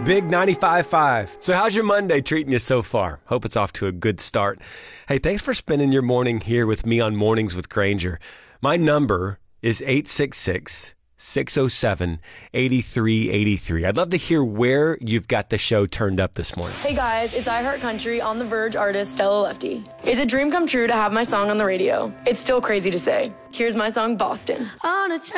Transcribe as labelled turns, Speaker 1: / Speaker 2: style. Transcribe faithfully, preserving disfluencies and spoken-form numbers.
Speaker 1: Big ninety-five point five. So how's your Monday treating you so far? Hope it's off to a good start. Hey, thanks for spending your morning here with me on Mornings with Granger. My number is eight six six, six oh seven, eight three eight three. I'd love to hear where you've got the show turned up this morning.
Speaker 2: Hey guys, it's iHeart Country on The Verge artist Stella Lefty. It's a dream come true to have my song on the radio. It's still crazy to say. Here's my song, Boston. On a